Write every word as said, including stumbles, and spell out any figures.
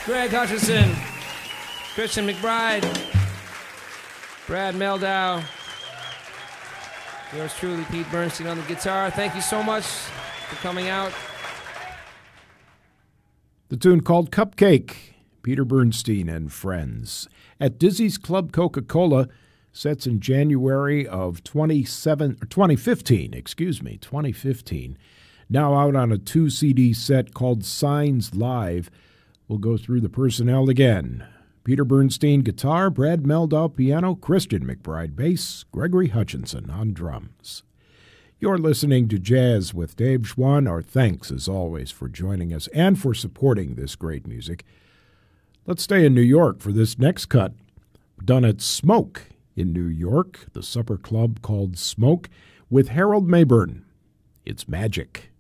Greg Hutchinson, Christian McBride, Brad Meldow, yours truly, Pete Bernstein on the guitar. Thank you so much for coming out. The tune called Cupcake, Peter Bernstein and Friends. At Dizzy's Club Coca-Cola, sets in January of twenty-seven, or twenty fifteen, excuse me, twenty fifteen. Now out on a two C D set called Signs Live. We'll go through the personnel again. Peter Bernstein, guitar, Brad Meldow, piano, Christian McBride, bass, Gregory Hutchinson on drums. You're listening to Jazz with Dave Schwann. Our thanks, as always, for joining us and for supporting this great music. Let's stay in New York for this next cut, done at Smoke in New York, the supper club called Smoke, with Harold Mayburn. It's Magic.